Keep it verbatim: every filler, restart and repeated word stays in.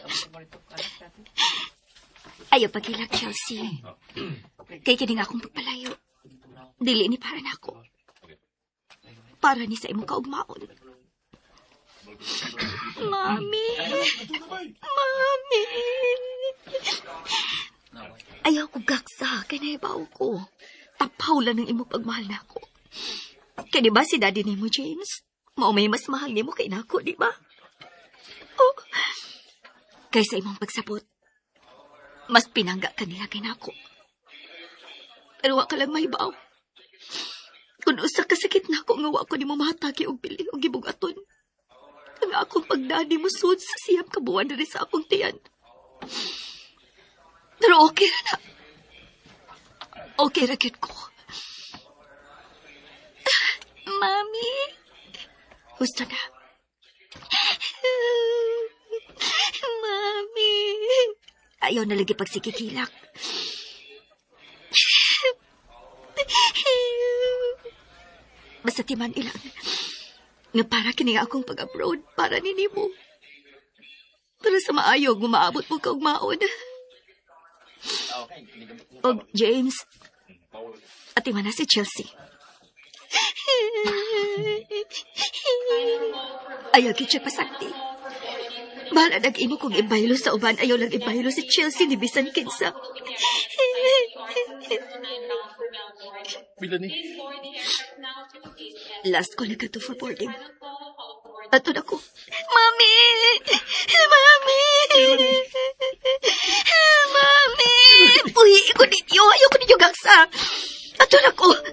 Ayaw pagilak, Chelsea. Kay kining akong pagpalayo. Dili ni para na ako. Para ni sa imong kaugmaon. Mami! Mami! Ayaw ko gaksa, kay naibaw ko. Tapaw lang ng imong pagmahal na ako. Kaya di ba si daddy ni mo, James? Mao may mas mahal ni mo kay nako, di ba? Oh. Kaysa imong pagsabot, mas pinangga ka nila kay nako. Pero wa ka lang maibaw. Kung usa kasakit na ako, nga wa ko ni mo mahatagi og bili o gibugaton. Ang akong pagdadi mo sud sa siyam kabuan diri sa akong tiyan. Pero okay ra na. Okay ra gyud ko. Mami. Gusto na. Mami. Ayaw na lagi pagsikikilak. Basta timan ilang nga para kini akong pag-abroad para nini mo. Pero sa maayo, gumaabot mo kaugmaon. O, James, at timan na si Chelsea. Ayaw kitsa pasakti. Bahala nag-imo kong ibaylo sa uban. Ayaw lang ibaylo si Chelsea ni bisan kinsa. Bila ni? Last ko na ka to for boarding. Ato na ko. Mami! Mami! Mami! Uy, ko ninyo. Ayaw ko ninyo gaksa. Ato na ko.